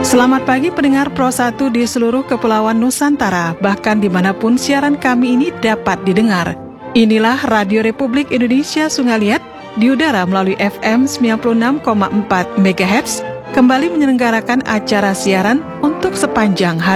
Selamat pagi pendengar Pro 1 di seluruh kepulauan Nusantara, bahkan dimanapun siaran kami ini dapat didengar. Inilah Radio Republik Indonesia Sungaliat di udara melalui FM 96,4 MHz, kembali menyelenggarakan acara siaran untuk sepanjang hari.